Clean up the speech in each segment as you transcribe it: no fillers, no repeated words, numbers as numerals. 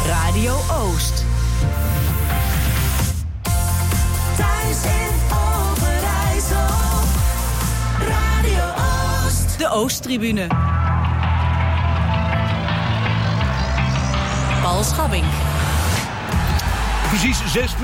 Radio Oost. Thuis in Overijssel. Radio Oost. De Oosttribune. Paul Schabbing. Precies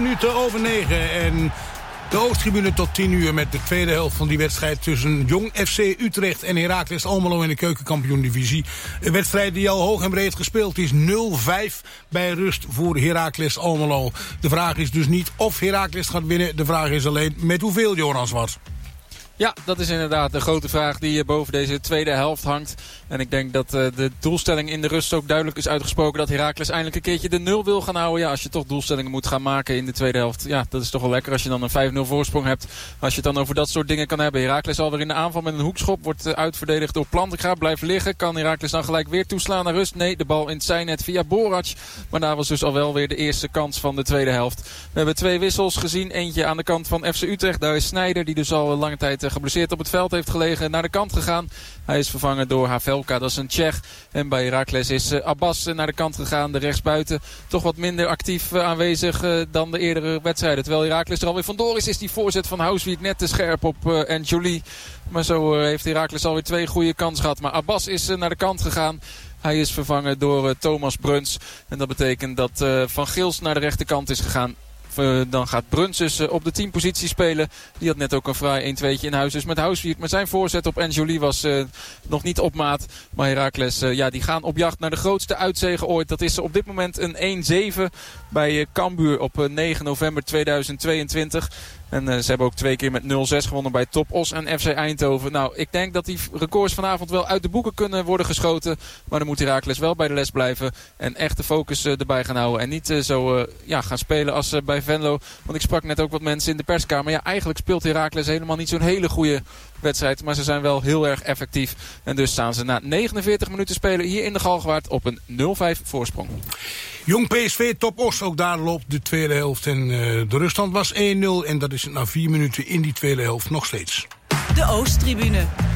9:06 en de Oosttribune tot 10:00 met de tweede helft van die wedstrijd tussen Jong FC Utrecht en Heracles Almelo in de Keukenkampioen-divisie. Een wedstrijd die al hoog en breed gespeeld is. 0-5 bij rust voor Heracles Almelo. De vraag is dus niet of Heracles gaat winnen. De vraag is alleen met hoeveel, Joran Zwart. Ja, dat is inderdaad de grote vraag die boven deze tweede helft hangt. En ik denk dat de doelstelling in de rust ook duidelijk is uitgesproken dat Heracles eindelijk een keertje de 0 wil gaan houden. Ja, als je toch doelstellingen moet gaan maken in de tweede helft. Ja, dat is toch wel lekker als je dan een 5-0 voorsprong hebt. Als je het dan over dat soort dingen kan hebben. Heracles alweer in de aanval met een hoekschop. Wordt uitverdedigd door Plantinga. Blijft liggen. Kan Heracles dan gelijk weer toeslaan naar rust? Nee, de bal in het zijnet via Borac. Maar daar was dus al wel weer de eerste kans van de tweede helft. We hebben 2 wissels gezien. Eentje aan de kant van FC Utrecht. Daar is Sneijder, die dus al lange tijd geblesseerd op het veld heeft gelegen, naar de kant gegaan. Hij is vervangen door Havelka, dat is een Tsjech. En bij Heracles is Abbas naar de kant gegaan, de rechtsbuiten. Toch wat minder actief aanwezig dan de eerdere wedstrijden. Terwijl Heracles er alweer vandoor is die voorzet van Houswiek net te scherp op N'Joly. Maar zo heeft Heracles alweer 2 goede kansen gehad. Maar Abbas is naar de kant gegaan. Hij is vervangen door Thomas Bruns. En dat betekent dat Van Gils naar de rechterkant is gegaan. Dan gaat Bruns dus op de 10-positie spelen. Die had net ook een fraai 1-2'tje in huis. Dus met Houswiek. Maar zijn voorzet op N'Joly was nog niet op maat. Maar Heracles, die gaan op jacht naar de grootste uitzege ooit. Dat is op dit moment een 1-7 bij Cambuur op 9 november 2022. En ze hebben ook 2 keer met 0-6 gewonnen bij Top Os en FC Eindhoven. Nou, ik denk dat die records vanavond wel uit de boeken kunnen worden geschoten. Maar dan moet Heracles wel bij de les blijven. En echt de focus erbij gaan houden. En niet zo gaan spelen als bij Venlo. Want ik sprak net ook wat mensen in de perskamer. Ja, eigenlijk speelt Heracles helemaal niet zo'n hele goede wedstrijd. Maar ze zijn wel heel erg effectief. En dus staan ze na 49 minuten spelen hier in de Galgenwaard op een 0-5 voorsprong. Jong PSV Top Os, ook daar loopt de tweede helft. En de ruststand was 1-0 en dat is na 4 minuten in die tweede helft nog steeds. De Oosttribune.